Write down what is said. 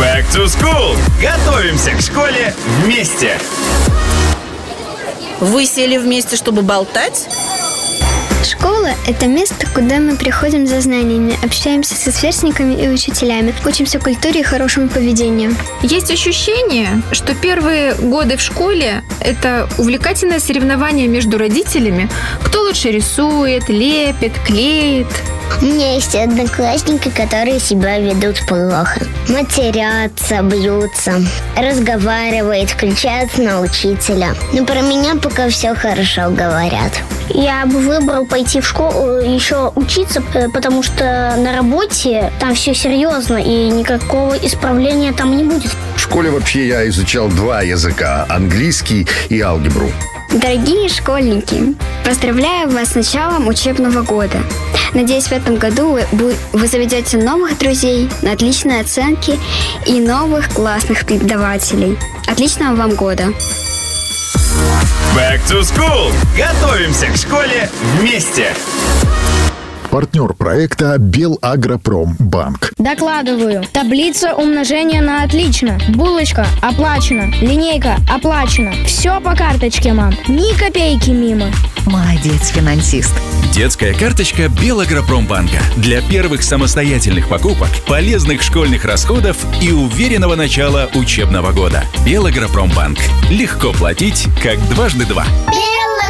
Back to School! Готовимся к школе вместе! Вы сели вместе, чтобы болтать? Школа – это место, куда мы приходим за знаниями, общаемся со сверстниками и учителями, учимся культуре и хорошему поведению. Есть ощущение, что первые годы в школе – это увлекательное соревнование между родителями. Кто лучше рисует, лепит, клеит. У меня есть одноклассники, которые себя ведут плохо. Матерятся, бьются, разговаривают, кричат на учителя. Но про меня пока все хорошо говорят. Я бы выбрал пойти в школу еще учиться, потому что на работе там все серьезно и никакого исправления там не будет. В школе вообще я изучал 2 языка – английский и алгебру. Дорогие школьники, поздравляю вас с началом учебного года. Надеюсь, в этом году вы заведете новых друзей, на отличные оценки и новых классных преподавателей. Отличного вам года! Back to School! Готовимся к школе вместе! Партнер проекта Белагропромбанк. Докладываю. Таблица умножения на отлично. Булочка оплачена. Линейка оплачена. Все по карточке, мам. Ни копейки мимо. Молодец, финансист. Детская карточка Белагропромбанка для первых самостоятельных покупок, полезных школьных расходов и уверенного начала учебного года. Белагропромбанк. Легко платить, как 2 × 2.